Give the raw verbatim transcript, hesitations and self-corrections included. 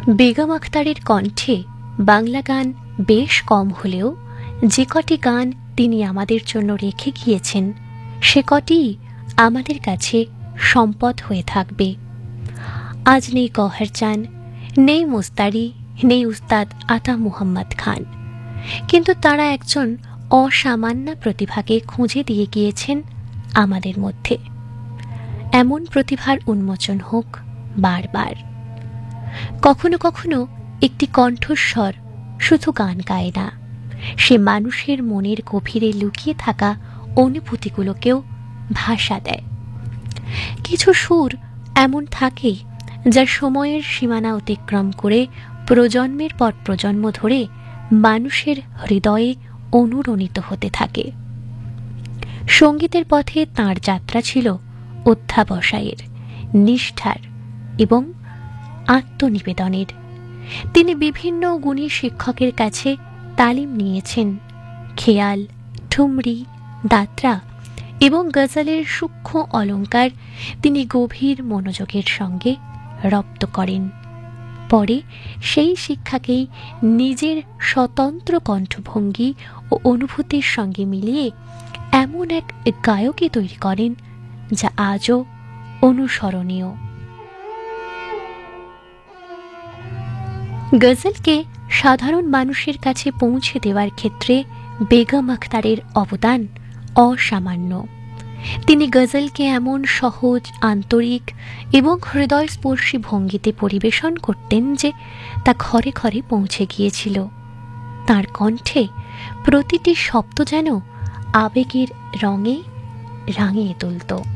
বেগম আখতারের কণ্ঠে বাংলা গান বেশ কম হলেও যে কটি গান তিনি আমাদের জন্য রেখে গিয়েছেন সে কটি আমাদের কাছে সম্পদ হয়ে থাকবে। আজ নেই গওহর চান, নেই মুস্তারি, নেই উস্তাদ আতা মুহাম্মদ খান, কিন্তু তারা একজন অসামান্য প্রতিভাকে খুঁজে দিয়ে গিয়েছেন আমাদের মধ্যে। এমন প্রতিভার উন্মোচন হোক বারবার। কখনো কখনো একটি কণ্ঠস্বর শুধু গান গায় না, সে মানুষের মনের গভীরে লুকিয়ে থাকা অনুভূতিগুলোকেও ভাষা দেয়। কিছু সুর এমন থাকে যা সময়ের সীমানা অতিক্রম করে প্রজন্মের পর প্রজন্ম ধরে মানুষের হৃদয়ে অনুরণিত হতে থাকে। সঙ্গীতের পথে তাঁর যাত্রা ছিল অধ্যাবসায়ের, নিষ্ঠার এবং আত্মনিবেদনের। তিনি বিভিন্ন গুণী শিক্ষকের কাছে তালিম নিয়েছেন। খেয়াল, ঠুমরি, দাত্রা এবং গজলের সূক্ষ্ম অলঙ্কার তিনি গভীর মনোযোগের সঙ্গে রপ্ত করেন। পরে সেই শিক্ষাকেই নিজের স্বতন্ত্র কণ্ঠভঙ্গি ও অনুভূতির সঙ্গে মিলিয়ে এমন এক গায়কী তৈরি করেন যা আজও অনুসরণীয়। গজলকে সাধারণ মানুষের কাছে পৌঁছে দেওয়ার ক্ষেত্রে বেগম আখতারের অবদান অসামান্য। তিনি গজলকে এমন সহজ, আন্তরিক এবং হৃদয়স্পর্শী ভঙ্গিতে পরিবেশন করতেন যে তা ঘরে ঘরে পৌঁছে গিয়েছিল। তাঁর কণ্ঠে প্রতিটি শব্দ যেন আবেগের রঙে রাঙিয়ে তুলত।